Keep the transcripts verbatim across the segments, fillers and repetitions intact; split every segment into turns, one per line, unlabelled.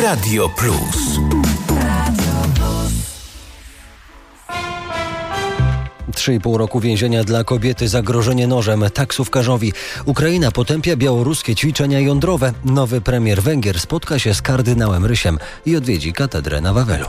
Radio Plus.
Trzy i pół roku więzienia dla kobiety, zagrożenie nożem taksówkarzowi. Ukraina potępia białoruskie ćwiczenia jądrowe. Nowy premier Węgier spotka się z kardynałem Rysiem i odwiedzi katedrę na Wawelu.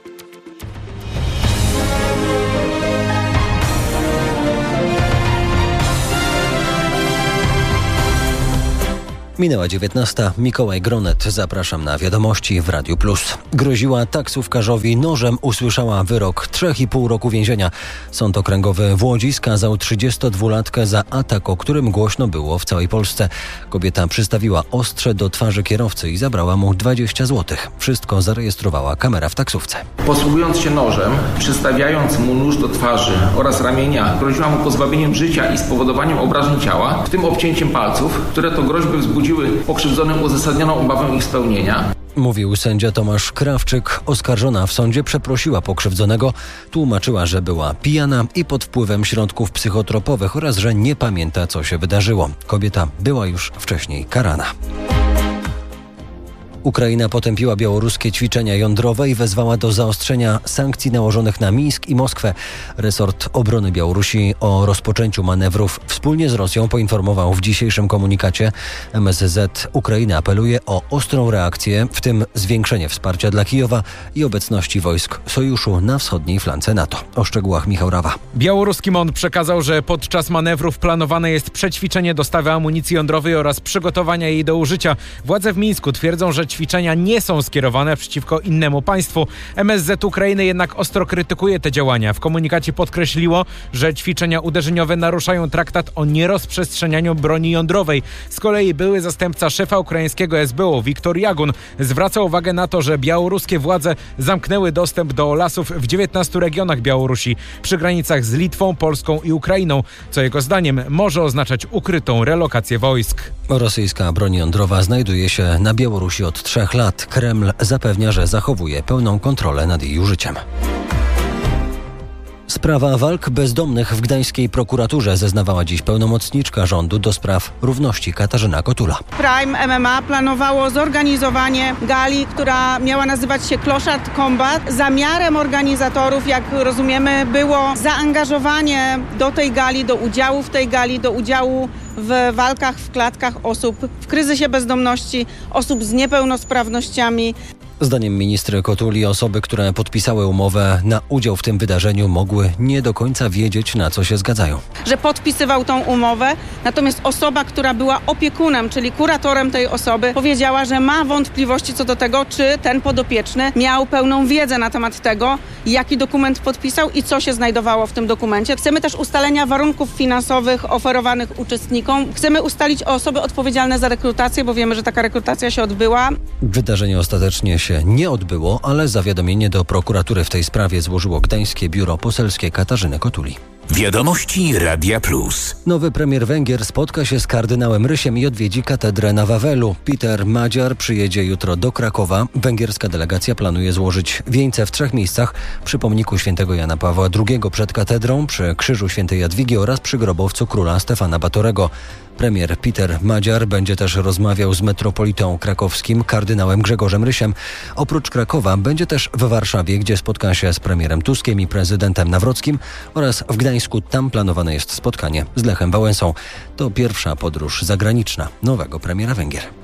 Minęła dziewiętnasta. Mikołaj Gronet. Zapraszam na wiadomości w Radiu Plus. Groziła taksówkarzowi nożem, usłyszała wyrok trzech i pół roku więzienia. Sąd okręgowy w Łodzi skazał trzydziestodwulatkę za atak, o którym głośno było w całej Polsce. Kobieta przystawiła ostrze do twarzy kierowcy i zabrała mu dwadzieścia złotych. Wszystko zarejestrowała kamera w taksówce.
Posługując się nożem, przystawiając mu nóż do twarzy oraz ramienia, groziła mu pozbawieniem życia i spowodowaniem obrażeń ciała, w tym obcięciem palców, które to groźby wzbudziły pokrzywdzonym uzasadnioną obawę ich spełnienia.
Mówił sędzia Tomasz Krawczyk. Oskarżona w sądzie przeprosiła pokrzywdzonego, tłumaczyła, że była pijana i pod wpływem środków psychotropowych oraz że nie pamięta, co się wydarzyło. Kobieta była już wcześniej karana. Ukraina potępiła białoruskie ćwiczenia jądrowe i wezwała do zaostrzenia sankcji nałożonych na Mińsk i Moskwę. Resort Obrony Białorusi o rozpoczęciu manewrów wspólnie z Rosją poinformował w dzisiejszym komunikacie. M S Z Ukraina apeluje o ostrą reakcję, w tym zwiększenie wsparcia dla Kijowa i obecności wojsk sojuszu na wschodniej flance NATO. O szczegółach Michał Rawa.
Białoruski M O N przekazał, że podczas manewrów planowane jest przećwiczenie dostawy amunicji jądrowej oraz przygotowania jej do użycia. Władze w Mińsku twierdzą, że ćwiczenia nie są skierowane przeciwko innemu państwu. M S Z Ukrainy jednak ostro krytykuje te działania. W komunikacie podkreśliło, że ćwiczenia uderzeniowe naruszają traktat o nierozprzestrzenianiu broni jądrowej. Z kolei były zastępca szefa ukraińskiego S B U Wiktor Jagun zwraca uwagę na to, że białoruskie władze zamknęły dostęp do lasów w dziewiętnastu regionach Białorusi przy granicach z Litwą, Polską i Ukrainą, co jego zdaniem może oznaczać ukrytą relokację wojsk.
Rosyjska broń jądrowa znajduje się na Białorusi od trzech lat. Kreml zapewnia, że zachowuje pełną kontrolę nad jej użyciem. Sprawa walk bezdomnych w gdańskiej prokuraturze, zeznawała dziś pełnomocniczka rządu do spraw równości Katarzyna Kotula.
Prime M M A planowało zorganizowanie gali, która miała nazywać się Kloszard Combat. Zamiarem organizatorów, jak rozumiemy, było zaangażowanie do tej gali, do udziału w tej gali, do udziału w walkach w klatkach osób w kryzysie bezdomności, osób z niepełnosprawnościami.
Zdaniem ministry Kotuli osoby, które podpisały umowę na udział w tym wydarzeniu, mogły nie do końca wiedzieć, na co się zgadzają.
Że podpisywał tą umowę, natomiast osoba, która była opiekunem, czyli kuratorem tej osoby, powiedziała, że ma wątpliwości co do tego, czy ten podopieczny miał pełną wiedzę na temat tego, jaki dokument podpisał i co się znajdowało w tym dokumencie. Chcemy też ustalenia warunków finansowych oferowanych uczestnikom. Chcemy ustalić osoby odpowiedzialne za rekrutację, bo wiemy, że taka rekrutacja się odbyła.
Wydarzenie ostatecznie się nie odbyło, ale zawiadomienie do prokuratury w tej sprawie złożyło gdańskie biuro poselskie Katarzyny Kotuli.
Wiadomości Radia Plus.
Nowy premier Węgier spotka się z kardynałem Rysiem i odwiedzi katedrę na Wawelu. Peter Madziar przyjedzie jutro do Krakowa. Węgierska delegacja planuje złożyć wieńce w trzech miejscach: przy pomniku świętego Jana Pawła drugiego przed katedrą, przy krzyżu świętej Jadwigi oraz przy grobowcu króla Stefana Batorego. Premier Peter Madziar będzie też rozmawiał z metropolitą krakowskim kardynałem Grzegorzem Rysiem. Oprócz Krakowa będzie też w Warszawie, gdzie spotka się z premierem Tuskiem i prezydentem Nawrockim, oraz w Gdańsku. Tam planowane jest spotkanie z Lechem Wałęsą. To pierwsza podróż zagraniczna nowego premiera Węgier.